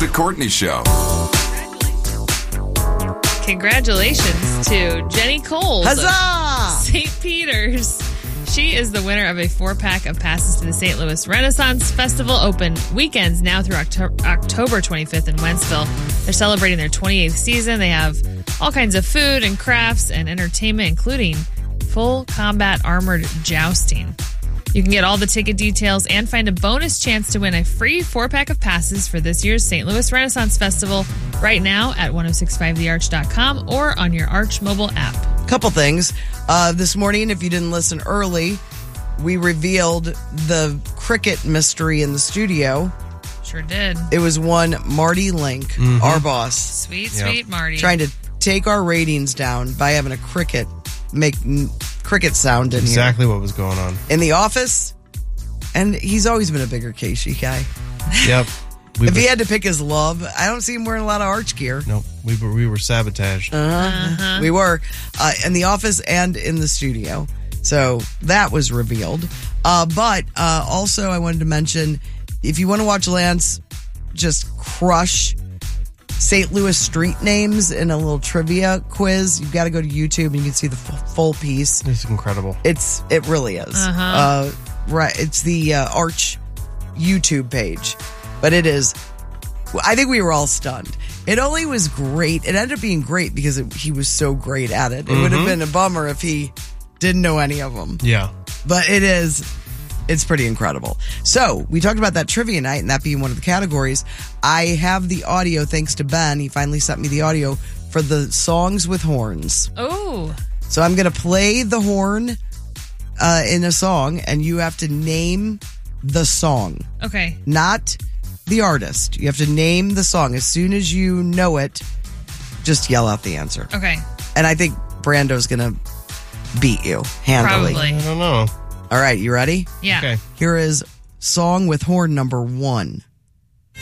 Courtney Show. Congratulations to Jenny Coles. Huzzah! St. Peter's. She is the winner of a 4-pack of passes to the St. Louis Renaissance Festival, open weekends now through October 25th in Wentzville. They're celebrating their 28th season. They have all kinds of food and crafts and entertainment, including full combat armored jousting. You can get all the ticket details and find a bonus chance to win a free 4-pack of passes for this year's St. Louis Renaissance Festival right now at 1065thearch.com or on your Arch mobile app. Couple things. This morning, if you didn't listen early, we revealed the cricket mystery in the studio. Sure did. It was one Marty Link, our boss. Sweet Marty. Trying to take our ratings down by having a cricket make cricket sound in Exactly what was going on. in the office. And he's always been a bigger Casey guy. Yep. If he had to pick his love, I don't see him wearing a lot of Arch gear. Nope. We were sabotaged. We were in the office and in the studio. So that was revealed. But also I wanted to mention, if you want to watch Lance just crush St. Louis street names in a little trivia quiz, you've got to go to YouTube and you can see the full piece. It's incredible. It really is. Right. It's the Arch YouTube page. But it is, I think we were all stunned. It only was great. It ended up being great because he was so great at it. It would have been a bummer if he didn't know any of them. Yeah. But it's pretty incredible. So we talked about that trivia night and that being one of the categories. I have the audio thanks to Ben. He finally sent me the audio for the songs with horns. Oh. So I'm going to play the horn in a song and you have to name the song. Okay. Not the artist. You have to name the song. As soon as you know it, just yell out the answer. Okay. And I think Brando's going to beat you handily. Probably. I don't know. All right, you ready? Yeah. Okay. Here is song with horn number 1.